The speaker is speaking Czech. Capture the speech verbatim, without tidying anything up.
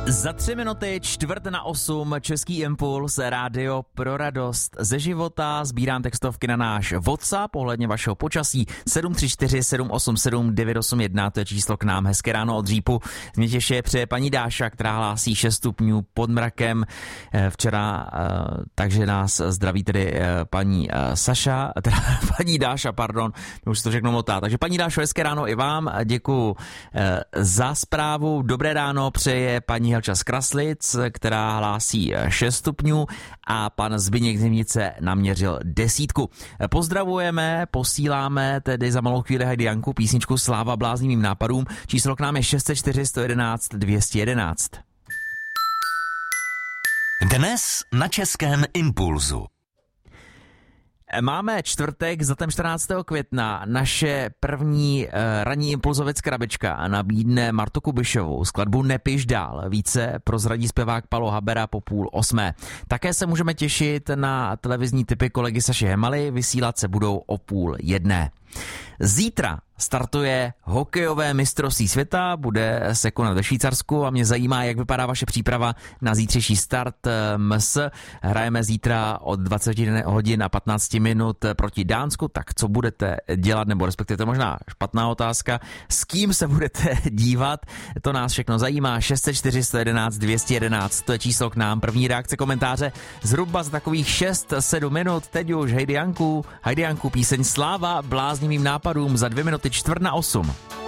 Za tři minuty čtvrt na osm Český impuls, rádio pro radost ze života. Sbírám textovky na náš WhatsApp ohledně vašeho počasí sedm tři čtyři sedm osm sedm devět osm jedna, to je číslo k nám. Hezké ráno od Řípu. Mě těší přeje paní Dáša, která hlásí šest stupňů pod mrakem včera, takže nás zdraví tedy paní Saša, teda paní Dáša, pardon, už to řeknu motá. Takže paní Dášo, hezké ráno i vám, děkuju za zprávu. Dobré ráno přeje paní Helča z Kraslic, která hlásí šest stupňů a pan Zbyněk Zimnice naměřil desítku. Pozdravujeme, posíláme tedy za malou chvíli Heidi Janku písničku Sláva bláznivým nápadům. Číslo k nám je šest set čtyři sto jedenáct dvě stě jedenáct. Dnes na Českém impulzu. Máme čtvrtek, zatem čtrnáctého května. Naše první uh, ranní impulzovec krabička nabídne Martu Kubišovou skladbu Nepiš dál. Více prozradí zpěvák Palo Habera po půl osmé. Také se můžeme těšit na televizní tipy kolegy Saši Hemaly, vysílat se budou o půl jedné. Zítra startuje hokejové mistrovství světa, bude se konat ve Švýcarsku a mě zajímá, jak vypadá vaše příprava na zítřejší start M S. Hrajeme zítra od dvacet hodin a patnáct minut proti Dánsku, tak co budete dělat, nebo respektive to možná špatná otázka, s kým se budete dívat, to nás všechno zajímá. šest set čtyři sto jedenáct dvě stě jedenáct, to je číslo k nám. První reakce, komentáře zhruba za takových šest sedm minut. Teď už Heidi Janku, Heidi Janku, píseň Sláva bláznivým nápadům za dvě minuty čtvrt na osm.